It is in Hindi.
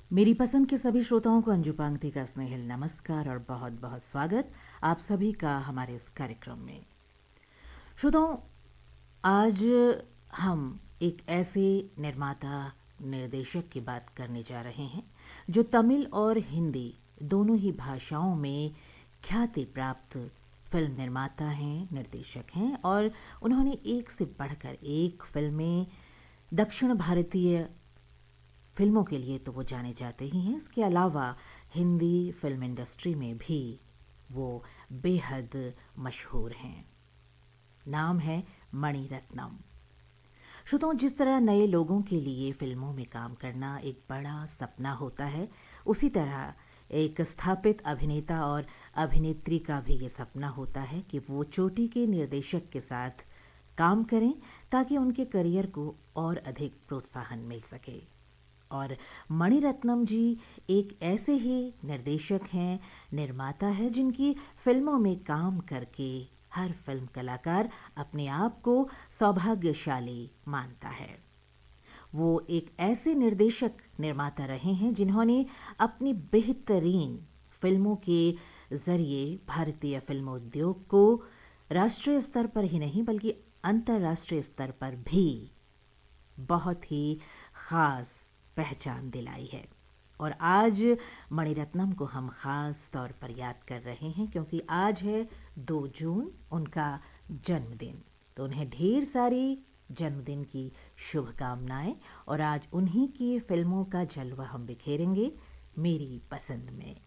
मेरी पसंद के सभी श्रोताओं को अंजू पांगती का स्नेहिल नमस्कार और बहुत बहुत स्वागत आप सभी का हमारे इस कार्यक्रम में। श्रोताओं, आज हम एक ऐसे निर्माता निर्देशक की बात करने जा रहे हैं जो तमिल और हिंदी दोनों ही भाषाओं में ख्याति प्राप्त फिल्म निर्माता हैं, निर्देशक हैं और उन्होंने एक से बढ़कर एक फिल्में दक्षिण भारतीय फिल्मों के लिए तो वो जाने जाते ही हैं। इसके अलावा हिंदी फिल्म इंडस्ट्री में भी वो बेहद मशहूर हैं। नाम है मणि रत्नम। श्रोताओं, जिस तरह नए लोगों के लिए फिल्मों में काम करना एक बड़ा सपना होता है, उसी तरह एक स्थापित अभिनेता और अभिनेत्री का भी ये सपना होता है कि वो चोटी के निर्देशक के साथ काम करें ताकि उनके करियर को और अधिक प्रोत्साहन मिल सके। और मणि रत्नम जी एक ऐसे ही निर्देशक हैं, निर्माता है जिनकी फिल्मों में काम करके हर फिल्म कलाकार अपने आप को सौभाग्यशाली मानता है। वो एक ऐसे निर्देशक निर्माता रहे हैं जिन्होंने अपनी बेहतरीन फिल्मों के जरिए भारतीय फिल्म उद्योग को राष्ट्रीय स्तर पर ही नहीं बल्कि अंतर्राष्ट्रीय स्तर पर भी बहुत ही खास पहचान दिलाई है। और आज मणिरत्नम को हम खास तौर पर याद कर रहे हैं क्योंकि आज है 2 जून, उनका जन्मदिन। तो उन्हें ढेर सारी जन्मदिन की शुभकामनाएं और आज उन्हीं की फिल्मों का जलवा हम बिखेरेंगे मेरी पसंद में।